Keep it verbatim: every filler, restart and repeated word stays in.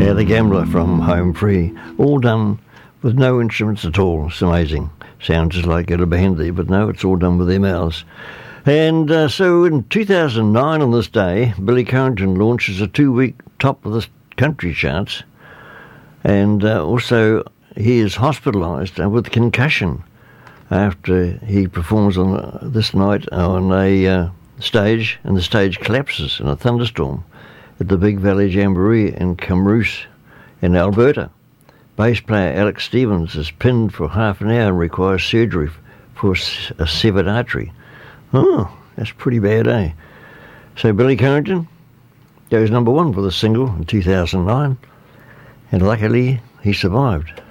Yeah, The Gambler from Home Free. All done with no instruments at all. It's amazing. Sounds just like a Bendy, but no, it's all done with their mouths. And uh, so in two thousand nine on this day, Billy Currington launches a two-week top of the country charts. And uh, also he is hospitalised with concussion after he performs on uh, this night on a uh, stage, and the stage collapses in a thunderstorm at the Big Valley Jamboree in Camroose in Alberta. Bass player Alex Stevens is pinned for half an hour and requires surgery for a severed artery. Oh, that's pretty bad, eh? So Billy Currington goes number one for the single in two thousand nine, and luckily he survived.